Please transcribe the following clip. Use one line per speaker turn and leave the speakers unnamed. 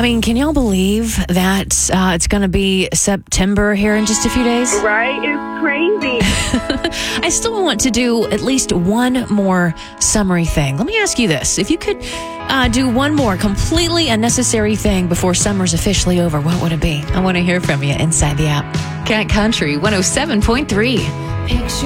I mean, can y'all believe that it's going to be September here in just a few days?
Right? It's crazy.
I still want to do at least one more summery thing. Let me ask you this. If you could do one more completely unnecessary thing before summer's officially over, what would it be? I want to hear from you inside the app. Cat Country 107.3.